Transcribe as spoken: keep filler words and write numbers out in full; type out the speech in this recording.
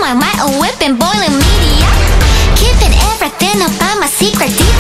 my mind, a whip and boiling media. Keeping everything about my secret.